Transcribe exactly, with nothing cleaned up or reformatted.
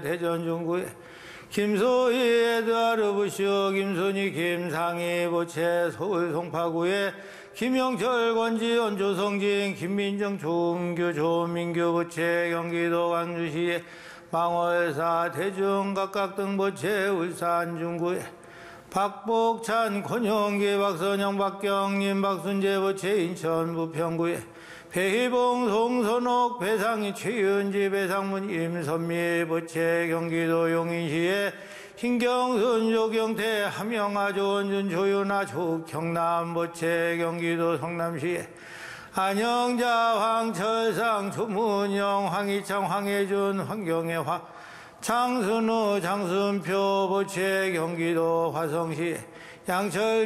대전 중구에 김소희 에드아르 부시오 김순희 김상희 보채 서울 송파구에 김영철 권지원 조성진 김민정 조은규 조민규 보채 경기도 광주시에 망월사 대중 각각 등 보채 울산 중구에 박복찬 권영기 박선영 박경림 박순재 보채 인천 부평구에 배희봉 송선옥 배상희 최윤지 배상문 임선미 보채 경기도 용인시에 신경순 조경태 함영아 조원준 조윤아 조경남 보채 경기도 성남시에 안영자 황철상 조문영 황희창 황혜준 황경애 화 장순우 장순표 보채 경기도 화성시 양철